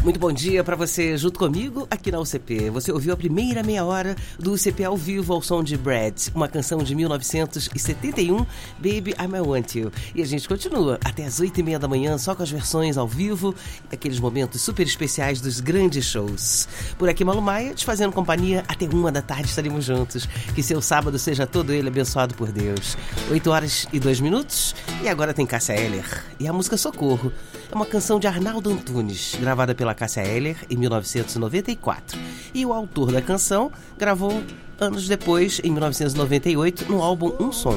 Muito bom dia para você junto comigo aqui na UCP. Você ouviu a primeira meia hora do UCP ao vivo ao som de Brad, uma canção de 1971, Baby I Want You. E a gente continua até as 8h30 da manhã só com as versões ao vivo, aqueles momentos super especiais dos grandes shows. Por aqui Malu Maia, te fazendo companhia até 1 da tarde estaremos juntos. Que seu sábado seja todo ele abençoado por Deus. 8h02 e agora tem Cássia Eller e a música Socorro. É uma canção de Arnaldo Antunes, gravada pela Cássia Eller em 1994. E o autor da canção gravou anos depois, em 1998, no álbum Um Som.